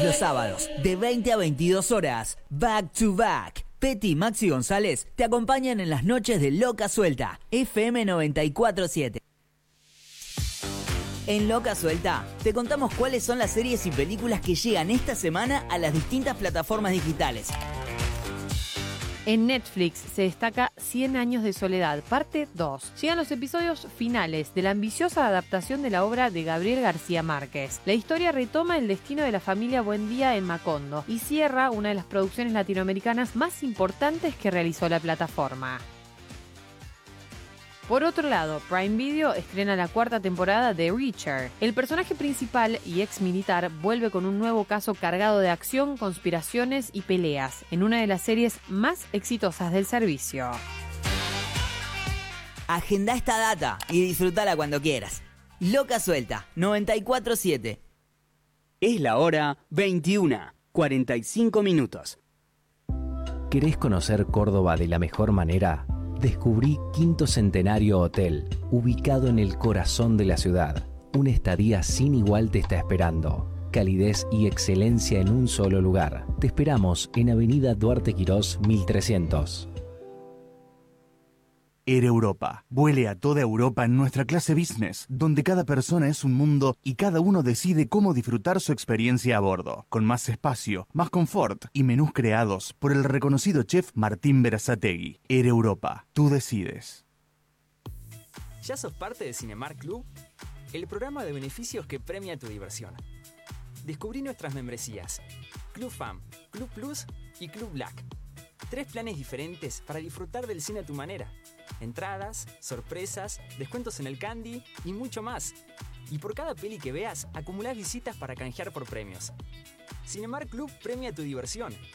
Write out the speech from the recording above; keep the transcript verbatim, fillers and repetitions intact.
Todos los sábados, de veinte a veintidós horas, back to back. Petty y Maxi González te acompañan en las noches de Loca Suelta, F M noventa y cuatro punto siete. En Loca Suelta, te contamos cuáles son las series y películas que llegan esta semana a las distintas plataformas digitales. En Netflix se destaca cien años de soledad, parte dos. Llegan los episodios finales de la ambiciosa adaptación de la obra de Gabriel García Márquez. La historia retoma el destino de la familia Buendía en Macondo y cierra una de las producciones latinoamericanas más importantes que realizó la plataforma. Por otro lado, Prime Video estrena la cuarta temporada de Reacher. El personaje principal y ex militar vuelve con un nuevo caso cargado de acción, conspiraciones y peleas, en una de las series más exitosas del servicio. Agenda esta data y disfrutala cuando quieras. Loca Suelta, noventa y cuatro punto siete. Es la hora veintiuna, cuarenta y cinco minutos. ¿Querés conocer Córdoba de la mejor manera? Descubrí Quinto Centenario Hotel, ubicado en el corazón de la ciudad. Una estadía sin igual te está esperando. Calidez y excelencia en un solo lugar. Te esperamos en Avenida Duarte Quirós mil trescientos. Air Europa. Vuele a toda Europa en nuestra clase business, donde cada persona es un mundo y cada uno decide cómo disfrutar su experiencia a bordo, con más espacio, más confort y menús creados por el reconocido chef Martín Berazategui. Air Europa. Tú decides. ¿Ya sos parte de Cinemark Club? El programa de beneficios que premia tu diversión. Descubrí nuestras membresías: Club Fam, Club Plus y Club Black. Tres planes diferentes para disfrutar del cine a tu manera. Entradas, sorpresas, descuentos en el candy y mucho más. Y por cada peli que veas, acumulás visitas para canjear por premios. Cinemark Club premia tu diversión.